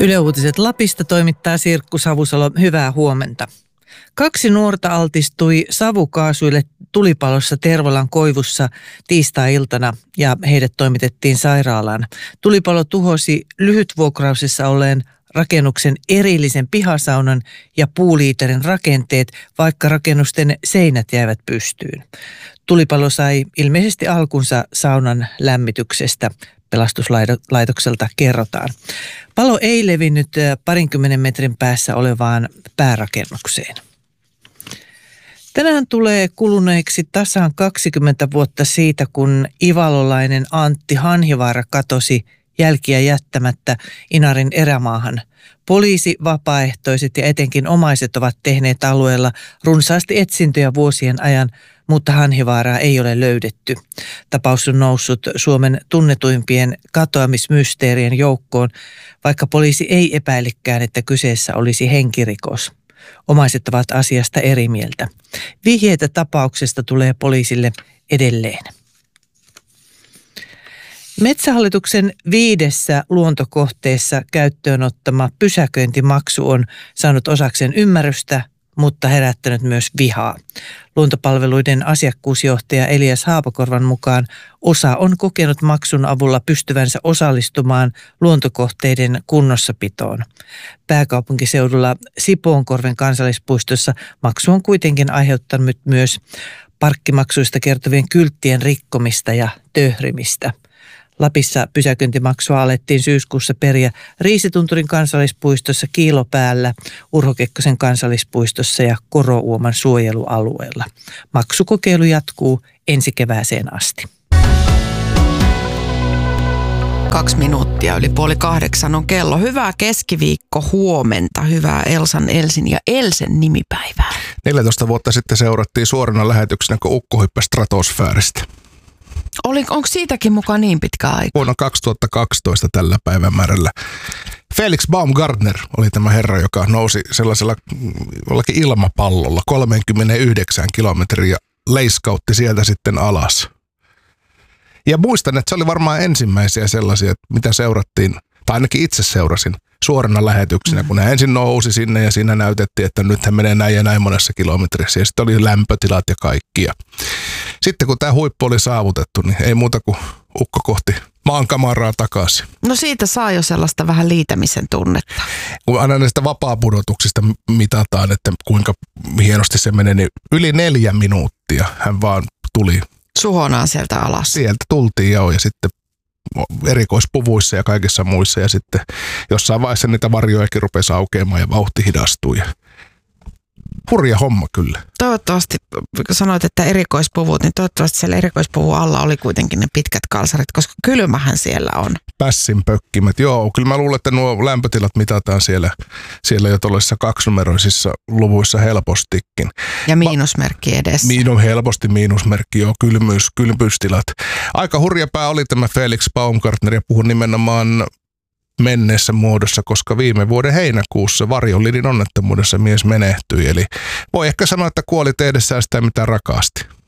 Yle Uutiset Lapista toimittaa Sirkku Savusalo. Hyvää huomenta. 2 nuorta altistui savukaasuille tulipalossa Tervolan koivussa tiistai-iltana ja heidät toimitettiin sairaalaan. Tulipalo tuhosi lyhytvuokrausessa olleen rakennuksen erillisen pihasaunan ja puuliiterin rakenteet, vaikka rakennusten seinät jäivät pystyyn. Tulipalo sai ilmeisesti alkunsa saunan lämmityksestä. Pelastuslaitokselta kerrotaan. Palo ei levinnyt 20 metrin päässä olevaan päärakennukseen. Tänään tulee kuluneeksi tasan 20 vuotta siitä, kun ivalolainen Antti Hanhivaara katosi jälkiä jättämättä Inarin erämaahan. Poliisi, vapaaehtoiset ja etenkin omaiset ovat tehneet alueella runsaasti etsintöjä vuosien ajan, mutta Hanhivaaraa ei ole löydetty. Tapaus on noussut Suomen tunnetuimpien katoamismysteerien joukkoon, vaikka poliisi ei epäilekään, että kyseessä olisi henkirikos. Omaiset ovat asiasta eri mieltä. Vihjeitä tapauksesta tulee poliisille edelleen. Metsähallituksen 5 luontokohteessa käyttöön ottama pysäköintimaksu on saanut osakseen ymmärrystä, mutta herättänyt myös vihaa. Luontopalveluiden asiakkuusjohtaja Elias Haapakorvan mukaan osa on kokenut maksun avulla pystyvänsä osallistumaan luontokohteiden kunnossapitoon. Pääkaupunkiseudulla Sipoonkorven kansallispuistossa maksu on kuitenkin aiheuttanut myös parkkimaksuista kertovien kylttien rikkomista ja töhrimistä. Lapissa pysäköintimaksua alettiin syyskuussa periä Riisitunturin kansallispuistossa Kiilopäällä, Urho Kekkosen kansallispuistossa ja Korouoman suojelualueella. Maksukokeilu jatkuu ensi kevääseen asti. 2 minuuttia yli 7:30 on kello. Hyvää keskiviikko huomenta. Hyvää Elsan, Elsin ja Elsen nimipäivää. 14 vuotta sitten seurattiin suorana lähetyksenä, kun ukko hyppäsi stratosfääristä. Onko siitäkin mukaan niin pitkä aika? Vuonna 2012 tällä päivämäärällä. Felix Baumgartner oli tämä herra, joka nousi sellaisella jollakin ilmapallolla 39 kilometriä, leiskautti sieltä sitten alas. Ja muistan, että se oli varmaan ensimmäisiä sellaisia, mitä seurattiin, tai ainakin itse seurasin suorana lähetyksenä, kun hän ensin nousi sinne ja siinä näytettiin, että nyt hän menee näin ja näin monessa kilometrissä. Ja sitten oli lämpötilat ja kaikki. Ja sitten kun tämä huippu oli saavutettu, niin ei muuta kuin ukko kohti maankamaraa takaisin. No siitä saa jo sellaista vähän liitämisen tunnetta. Kun aina näistä vapaapudotuksista mitataan, että kuinka hienosti se menee, niin yli 4 minuuttia hän vaan tuli. Suhonaan sieltä alas. Sieltä tultiin ja sitten erikoispuvuissa ja kaikissa muissa ja sitten jossain vaiheessa niitä varjojakin rupesi aukeamaan ja vauhti hidastui. Hurja homma kyllä. Toivottavasti, kun sanoit, että erikoispuvut, niin toivottavasti siellä erikoispuvun alla oli kuitenkin ne pitkät kalsarit, koska kylmähän siellä on. Pässin pökkimät, joo. Kyllä mä luulen, että nuo lämpötilat mitataan siellä jo tuollaisissa 2-numeroisissa luvuissa helpostikin. Ja miinusmerkki edessä. Helposti miinusmerkki, joo. Kylmyystilat. Aika hurjapää oli tämä Felix Baumgartner ja puhun nimenomaan menneessä muodossa, koska viime vuoden heinäkuussa Varjolidin onnettomuudessa mies menehtyi. Eli voi ehkä sanoa, että kuoli tehdessään sitä, mitä rakasti.